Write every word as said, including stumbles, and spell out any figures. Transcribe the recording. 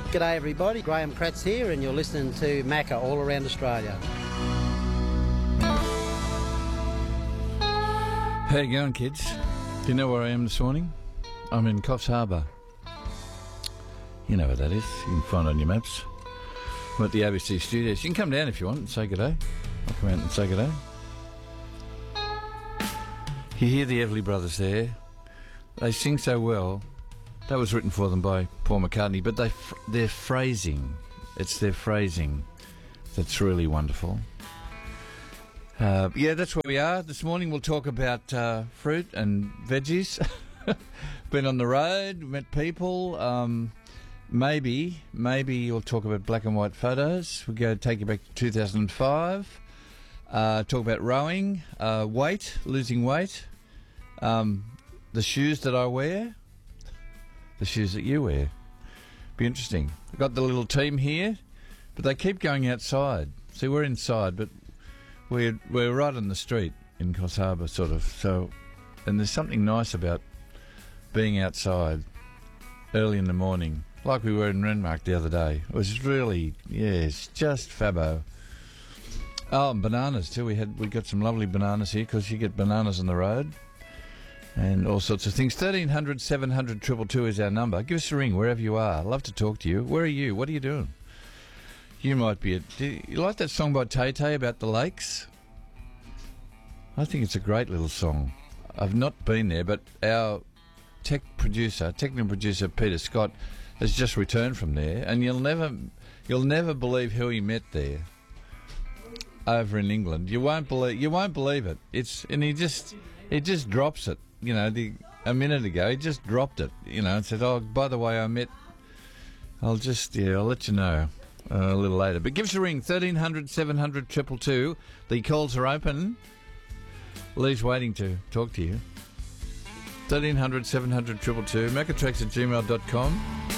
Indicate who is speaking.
Speaker 1: G'day everybody, Graham Kratz here and you're listening to Macca all around Australia.
Speaker 2: How you going, kids? Do you know where I am this morning? I'm in Coffs Harbour. You know where that is. You can find it on your maps. I'm at the A B C studios. You can come down if you want and say good day. I'll come out and say good day. You hear the Everly Brothers there. They sing so well. That was written for them by Paul McCartney, but they their phrasing, it's their phrasing that's really wonderful. Uh, yeah, that's where we are. This morning we'll talk about uh, fruit and veggies. Been on the road, met people. Um, maybe, maybe we'll talk about black and white photos. We'll go take you back to two thousand five. Uh, talk about rowing, uh, weight, losing weight, um, the shoes that I wear, the shoes that you wear. Be interesting. I've got the little team here, but they keep going outside. See, we're inside, but we're we're right on the street in Coffs Harbour, sort of. So, and there's something nice about being outside early in the morning, like we were in Renmark the other day. It was really, yeah, it's just fabbo. Oh, and bananas too. We had we got some lovely bananas here because you get bananas on the road and all sorts of things. thirteen hundred, seven hundred, two two two is our number. Give us a ring wherever you are. I'd love to talk to you. Where are you? What are you doing? You might be. At, do you like that song by Tay Tay about the lakes? I think it's a great little song. I've not been there, but our tech producer, technical producer Peter Scott, has just returned from there, and you'll never, you'll never believe who he met there. Over in England, you won't believe you won't believe it. It's and he just he just drops it. You know, the, a minute ago he just dropped it. You know, and said, "Oh, by the way, I met." I'll just yeah, I'll let you know uh, a little later. But give us a ring, thirteen hundred, seven hundred, two two two. The calls are open. Lee's waiting to talk to you. thirteen hundred, seven hundred, two two two. Maccatracks at gmail dot com.